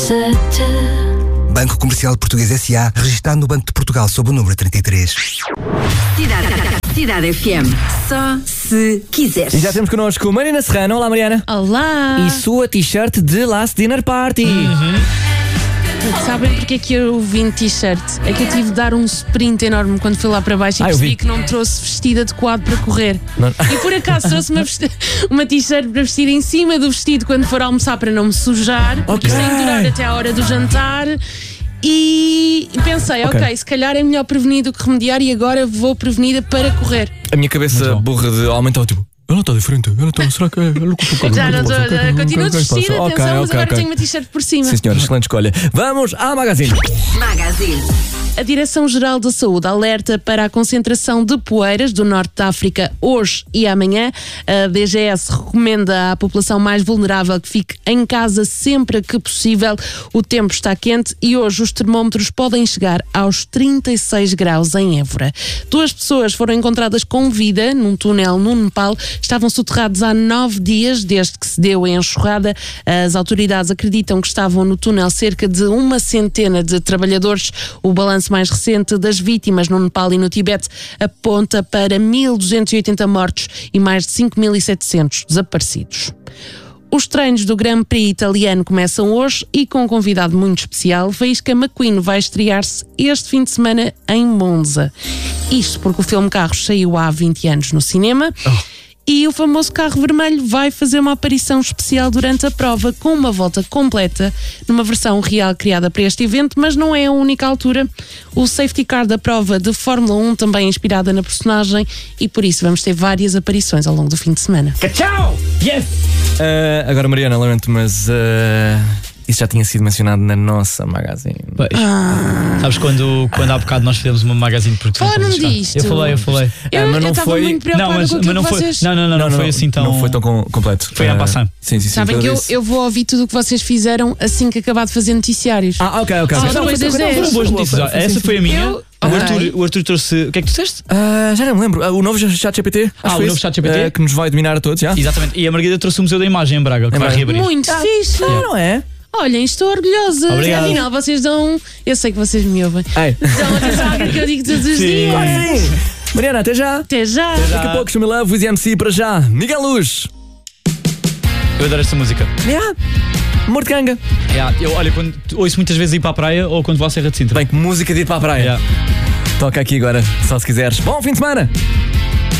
Banco Comercial Português S.A., registado no Banco de Portugal sob o número 33. Cidade FM, só se quiseres. E já temos connosco Mariana Serrano. Olá, Mariana. Olá! E sua t-shirt de Last Dinner Party. Sabem porque é que eu vim de t-shirt? É que eu tive de dar um sprint enorme quando fui lá para baixo e percebi que não me trouxe vestido adequado para correr. Não. E por acaso trouxe uma t-shirt para vestir em cima do vestido quando for almoçar para não me sujar, porque isto tem de durar até à hora do jantar. E pensei, ok, se calhar é melhor prevenir do que remediar, e agora vou prevenida para correr. A minha cabeça burra de homem está tipo, ela está diferente, ela está, será que já não estou, continuo vestida, atenção, mas agora tenho uma t-shirt por cima. Sim, senhora, excelente escolha. Vamos à Magazine. A Direção-Geral da Saúde alerta para a concentração de poeiras do norte da África hoje e amanhã. A DGS recomenda à população mais vulnerável que fique em casa sempre que possível. O tempo está quente e hoje os termómetros podem chegar aos 36 graus em Évora. 2 pessoas foram encontradas com vida num túnel no Nepal. Estavam soterrados há 9 dias, desde que se deu a enxurrada. As autoridades acreditam que estavam no túnel cerca de 100 de trabalhadores. O balanço mais recente das vítimas no Nepal e no Tibete aponta para 1.280 mortos e mais de 5.700 desaparecidos. Os treinos do Grand Prix italiano começam hoje e com um convidado muito especial. Faísca McQueen vai estrear-se este fim de semana em Monza. Isto porque o filme Carros saiu há 20 anos no cinema. E o famoso carro vermelho vai fazer uma aparição especial durante a prova, com uma volta completa, numa versão real criada para este evento, mas não é a única altura. O safety car da prova de Fórmula 1 também é inspirada na personagem, e por isso vamos ter várias aparições ao longo do fim de semana. Tchau! Yes! Agora, Mariana, lamento, mas isso já tinha sido mencionado na nossa Magazine. Pois. Sabes quando há bocado nós fizemos uma Magazine porque falaram disto. Eu falei. Mas não foi muito preocupada com aquilo não que foi. vocês... Não foi assim tão. Não foi tão completo. Foi a passar. Sim. Sabem que eu vou ouvir tudo o que vocês fizeram assim que acabar de fazer noticiários. Ok. Foram boas notícias. Essa foi a minha. O Arthur trouxe. O que é que tu disseste? Já não me lembro. O novo ChatGPT. O novo ChatGPT. Que nos vai dominar a todos, já? Exatamente. E a Margarida trouxe o Museu da Imagem em Braga, que vai reabrir. Muito fixe. Não é? Olhem, estou orgulhosa. Obrigado. Afinal, vocês dão. Eu sei que vocês me ouvem. Dão atenção àquilo que eu digo todos os dias. Sim. Mariana, até já. Até já. Daqui a pouco, Show Me Love, Easy MC para já. Miguel Luz. Eu adoro esta música. Mortcanga. Eu, olha, quando ouço muitas vezes ir para a praia ou quando vou à Serra de Sintra. Bem, que música de ir para a praia. Toca aqui agora, só se quiseres. Bom fim de semana.